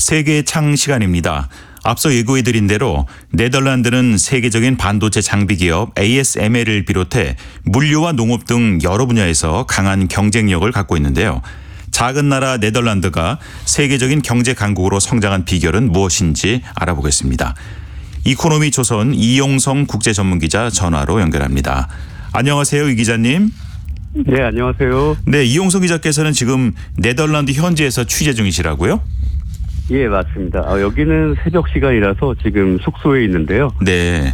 세계 창 시간입니다. 앞서 예고해드린 대로 네덜란드는 세계적인 반도체 장비 기업 ASML을 비롯해 물류와 농업 등 여러 분야에서 강한 경쟁력을 갖고 있는데요. 작은 나라 네덜란드가 세계적인 경제 강국으로 성장한 비결은 무엇인지 알아보겠습니다. 이코노미 조선 이용성 국제전문기자 전화로 연결합니다. 안녕하세요, 이 기자님. 네, 안녕하세요. 네, 이용성 기자께서는 지금 네덜란드 현지에서 취재 중이시라고요? 예, 맞습니다. 여기는 새벽 시간이라서 지금 숙소에 있는데요. 네.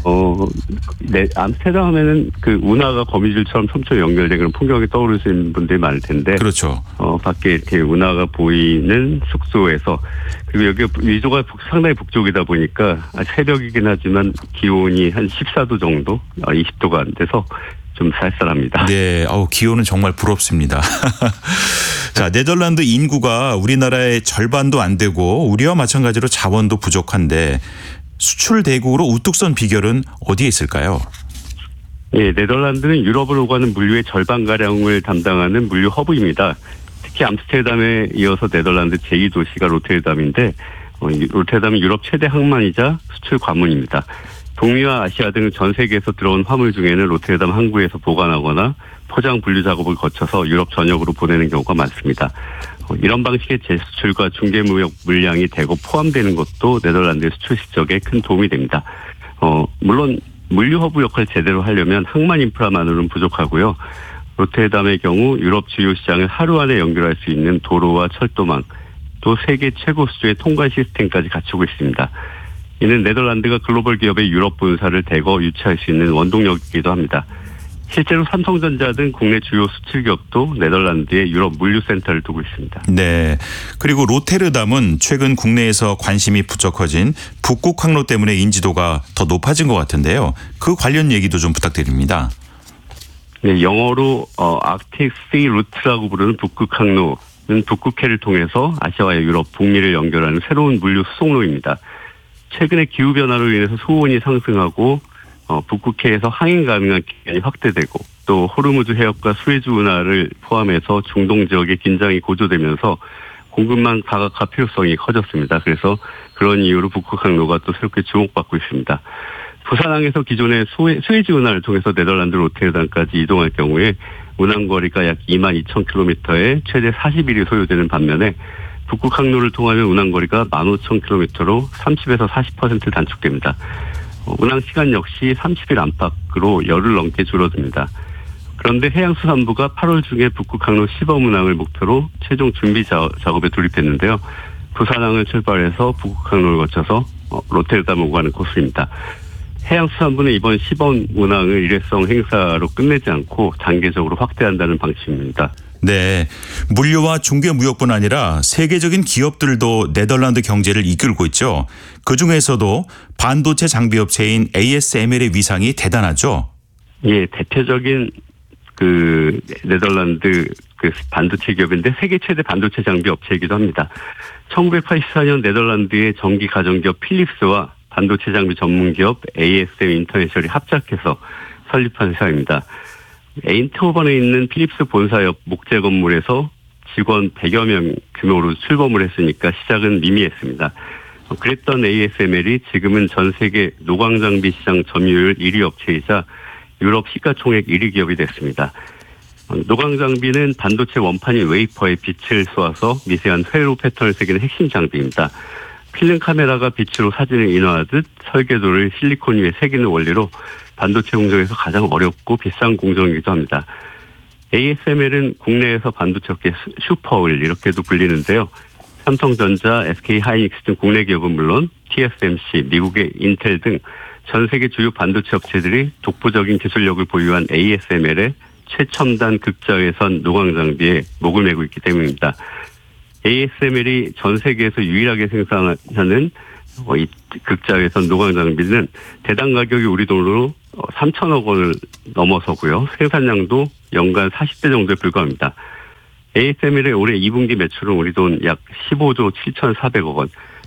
네, 암스테르담 하면은 그 운하가 거미줄처럼 촘촘히 연결된 그런 풍경이 떠오르시는 분들이 많을 텐데. 그렇죠. 밖에 이렇게 운하가 보이는 숙소에서, 그리고 여기 위조가 상당히 북쪽이다 보니까 새벽이긴 하지만 기온이 한 14도 정도, 20도가 안 돼서 좀 쌀쌀합니다. 네, 기온은 정말 부럽습니다. 자, 네덜란드 인구가 우리나라의 절반도 안 되고 우리와 마찬가지로 자원도 부족한데 수출 대국으로 우뚝 선 비결은 어디에 있을까요? 예, 네덜란드는 유럽을 오가는 물류의 절반가량을 담당하는 물류 허브입니다. 특히 암스테르담에 이어서 네덜란드 제2도시가 로테르담인데, 로테르담은 유럽 최대 항만이자 수출 관문입니다. 북미와 아시아 등 전 세계에서 들어온 화물 중에는 로테르담 항구에서 보관하거나 포장 분류 작업을 거쳐서 유럽 전역으로 보내는 경우가 많습니다. 이런 방식의 재수출과 중개무역 물량이 대거 포함되는 것도 네덜란드의 수출 실적에 큰 도움이 됩니다. 물론 물류 허브 역할을 제대로 하려면 항만 인프라만으로는 부족하고요. 로테르담의 경우 유럽 주요 시장을 하루 안에 연결할 수 있는 도로와 철도망, 또 세계 최고 수준의 통관 시스템까지 갖추고 있습니다. 이는 네덜란드가 글로벌 기업의 유럽 본사를 대거 유치할 수 있는 원동력이기도 합니다. 실제로 삼성전자 등 국내 주요 수출 기업도 네덜란드에 유럽 물류센터를 두고 있습니다. 네. 그리고 로테르담은 최근 국내에서 관심이 부쩍커진 북극 항로 때문에 인지도가 더 높아진 것 같은데요. 그 관련 얘기도 좀 부탁드립니다. 네, 영어로 아크틱 시 루트라고 부르는 북극 항로는 북극해를 통해서 아시아와 유럽, 북미를 연결하는 새로운 물류 수송로입니다. 최근에 기후변화로 인해서 수온이 상승하고 북극해에서 항행 가능한 기간이 확대되고 또 호르무즈 해협과 수에즈 운하를 포함해서 중동 지역의 긴장이 고조되면서 공급망 다각화 필요성이 커졌습니다. 그래서 그런 이유로 북극 항로가 또 새롭게 주목받고 있습니다. 부산항에서 기존의 수에즈 운하를 통해서 네덜란드 로테르담까지 이동할 경우에 운항거리가 약 22,000km에 최대 40일이 소요되는 반면에 북극 항로를 통하면 운항거리가 15,000km로 30에서 40% 단축됩니다. 운항 시간 역시 30일 안팎으로 열흘 넘게 줄어듭니다. 그런데 해양수산부가 8월 중에 북극 항로 시범 운항을 목표로 최종 준비 작업에 돌입했는데요. 부산항을 출발해서 북극 항로를 거쳐서 로테르담을 오가는 코스입니다. 해양수산부는 이번 시범 운항을 일회성 행사로 끝내지 않고 단계적으로 확대한다는 방침입니다. 네, 물류와 중개무역뿐 아니라 세계적인 기업들도 네덜란드 경제를 이끌고 있죠. 그중에서도 반도체 장비 업체인 ASML의 위상이 대단하죠. 예, 대표적인 그 네덜란드 그 반도체 기업인데 세계 최대 반도체 장비 업체이기도 합니다. 1984년 네덜란드의 전기 가전기업 필립스와 반도체 장비 전문 기업 ASM 인터내셔널이 합작해서 설립한 회사입니다. 에인트호번에 있는 필립스 본사 옆 목재 건물에서 직원 100여 명 규모로 출범을 했으니까 시작은 미미했습니다. 그랬던 ASML이 지금은 전 세계 노광장비 시장 점유율 1위 업체이자 유럽 시가총액 1위 기업이 됐습니다. 노광장비는 반도체 원판인 웨이퍼에 빛을 쏘아서 미세한 회로 패턴을 새기는 핵심 장비입니다. 필름 카메라가 빛으로 사진을 인화하듯 설계도를 실리콘 위에 새기는 원리로 반도체 공정에서 가장 어렵고 비싼 공정이기도 합니다. ASML은 국내에서 반도체 업계 슈퍼을 이렇게도 불리는데요. 삼성전자, SK하이닉스 등 국내 기업은 물론 TSMC, 미국의 인텔 등 전 세계 주요 반도체 업체들이 독보적인 기술력을 보유한 ASML의 최첨단 극자외선 노광 장비에 목을 메고 있기 때문입니다. ASML이 전 세계에서 유일하게 생산하는 이 극자외선 노광 장비는 대당 가격이 우리 돈으로 3천억 원을 넘어서고요. 생산량도 연간 40대 정도에 불과합니다. ASML의 올해 2분기 매출은 우리 돈 약 15조 7,400억 원,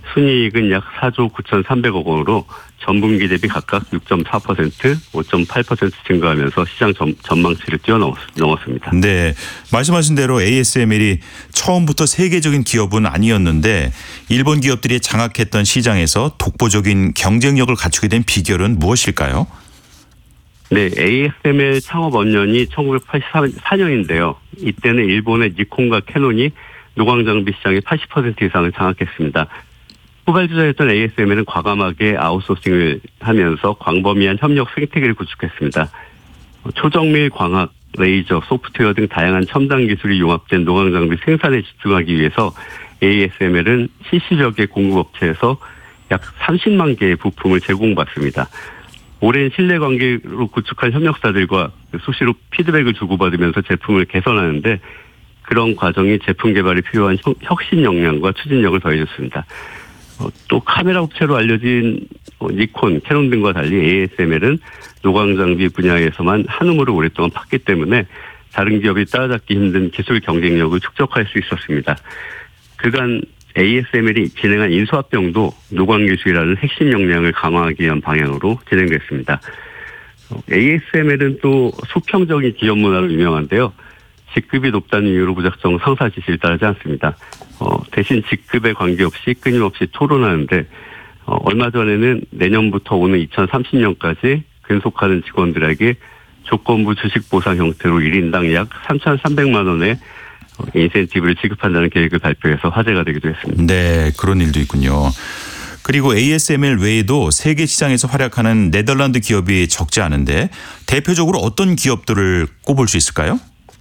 순이익은 약 4조 9,300억 원으로 전분기 대비 각각 6.4%, 5.8% 증가하면서 시장 전망치를 뛰어넘었습니다. 네, 말씀하신 대로 ASML이 처음부터 세계적인 기업은 아니었는데 일본 기업들이 장악했던 시장에서 독보적인 경쟁력을 갖추게 된 비결은 무엇일까요? 네, ASML 창업 원년이 1984년인데요. 이때는 일본의 니콘과 캐논이 노광장비 시장의 80% 이상을 장악했습니다. 후발주자였던 ASML은 과감하게 아웃소싱을 하면서 광범위한 협력 생태계를 구축했습니다. 초정밀 광학, 레이저, 소프트웨어 등 다양한 첨단 기술이 융합된 노광장비 생산에 집중하기 위해서 ASML은 CC벽의 공급업체에서 약 30만 개의 부품을 제공받습니다. 오랜 신뢰관계로 구축한 협력사들과 수시로 피드백을 주고받으면서 제품을 개선하는데 그런 과정이 제품 개발에 필요한 혁신 역량과 추진력을 더해줬습니다. 또 카메라 업체로 알려진 니콘, 캐논 등과 달리 ASML은 노광장비 분야에서만 한음으로 오랫동안 팠기 때문에 다른 기업이 따라잡기 힘든 기술 경쟁력을 축적할 수 있었습니다. 그간 ASML이 진행한 인수합병도 노광기술이라는 핵심 역량을 강화하기 위한 방향으로 진행됐습니다. ASML은 또 수평적인 기업 문화로 유명한데요. 직급이 높다는 이유로 무작정 상사 지시를 따르지 않습니다. 대신 직급에 관계없이 끊임없이 토론하는데 얼마 전에는 내년부터 오는 2030년까지 근속하는 직원들에게 조건부 주식 보상 형태로 1인당 약 3,300만 원의 인센티브를 지급한다는 계획을 발표해서 화제가 되기도 했습니다. 네, 그런 일도 있군요. 그리고 ASML 외에도 세계 시장에서 활약하는 네덜란드 기업이 적지 않은데 대표적으로 어떤 기업들을 꼽을 수 있을까요?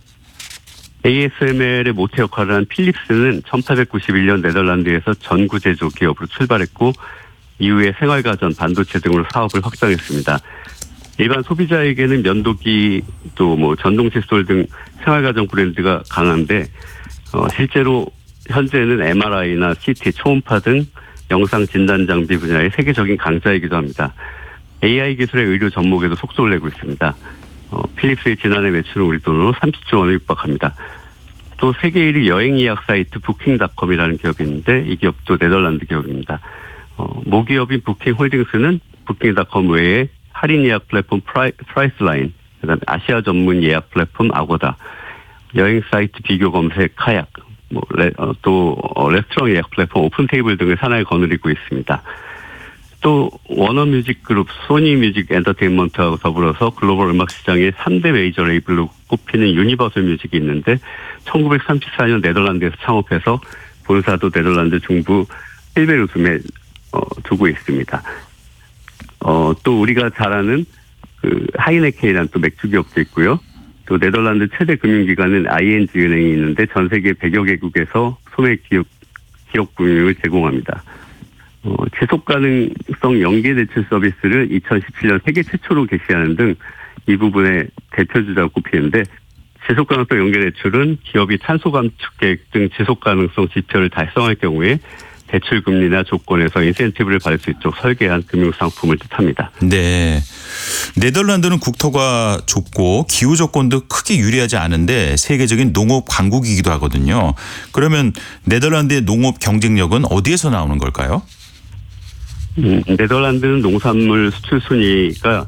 ASML의 모태 역할을 한 필립스는 1891년 네덜란드에서 전구 제조 기업으로 출발했고 이후에 생활가전, 반도체 등으로 사업을 확장했습니다. 일반 소비자에게는 면도기 또 전동 칫솔 등 생활가전 브랜드가 강한데 실제로 현재는 MRI나 CT, 초음파 등 영상 진단 장비 분야의 세계적인 강자이기도 합니다. AI 기술의 의료 접목에도 속도를 내고 있습니다. 필립스의 지난해 매출은 우리 돈으로 30조 원을 육박합니다. 또 세계 1위 여행 예약 사이트 부킹닷컴이라는 기업이 있는데 이 기업도 네덜란드 기업입니다. 모기업인 부킹홀딩스는 부킹닷컴 외에 할인 예약 플랫폼 프라이스라인, 그다음에 아시아 전문 예약 플랫폼 아고다, 여행 사이트 비교 검색 카약, 또 레스토랑 예약 플랫폼 오픈테이블 등을 산하에 거느리고 있습니다. 또 워너뮤직그룹, 소니뮤직 엔터테인먼트하고 더불어서 글로벌 음악 시장의 3대 메이저 레이블로 꼽히는 유니버설 뮤직이 있는데 1934년 네덜란드에서 창업해서 본사도 네덜란드 중부 힐베르숨에 두고 있습니다. 또 우리가 잘 아는 하이네켄이라는 또 맥주 기업도 있고요. 또 네덜란드 최대 금융기관은 ING 은행이 있는데 전 세계 100여 개국에서 소매 기업 금융을 제공합니다. 지속 가능성 연계 대출 서비스를 2017년 세계 최초로 개시하는 등 이 부분에 대표주자로 꼽히는데 지속 가능성 연계 대출은 기업이 탄소 감축 계획 등 지속 가능성 지표를 달성할 경우에 대출 금리나 조건에서 인센티브를 받을 수 있도록 설계한 금융 상품을 뜻합니다. 네. 네덜란드는 국토가 좁고 기후 조건도 크게 유리하지 않은데 세계적인 농업 강국이기도 하거든요. 그러면 네덜란드의 농업 경쟁력은 어디에서 나오는 걸까요? 네덜란드는 농산물 수출 순위가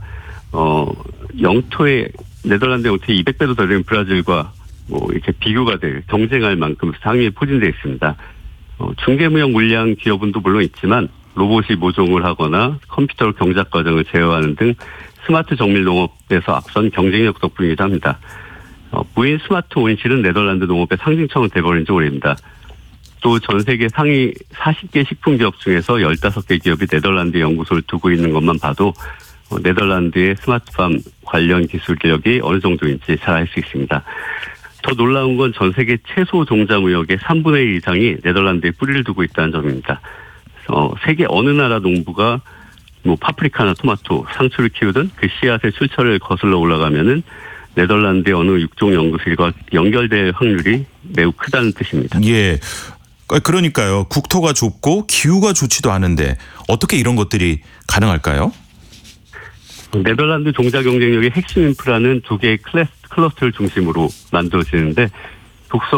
네덜란드 영토의 200배도 더 되는 브라질과 이렇게 비교가 될 경쟁할 만큼 상위에 포진되어 있습니다. 중개무역 물량 기업은도 물론 있지만 로봇이 모종을 하거나 컴퓨터로 경작 과정을 제어하는 등 스마트 정밀 농업에서 앞선 경쟁력 덕분이기도 합니다. 무인 스마트 온실은 네덜란드 농업의 상징처럼 돼버린 지 오래입니다. 또 전 세계 상위 40개 식품 기업 중에서 15개 기업이 네덜란드 연구소를 두고 있는 것만 봐도 네덜란드의 스마트팜 관련 기술력이 어느 정도인지 잘 알 수 있습니다. 더 놀라운 건 전 세계 채소 종자 무역의 3분의 1 이상이 네덜란드에 뿌리를 두고 있다는 점입니다. 세계 어느 나라 농부가 파프리카나 토마토, 상추를 키우든 그 씨앗의 출처를 거슬러 올라가면은 네덜란드의 어느 육종 연구실과 연결될 확률이 매우 크다는 뜻입니다. 예. 그러니까요. 국토가 좁고 기후가 좋지도 않은데 어떻게 이런 것들이 가능할까요? 네덜란드 종자 경쟁력의 핵심 인프라는 두 개의 클러스터를 중심으로 만들어지는데 독서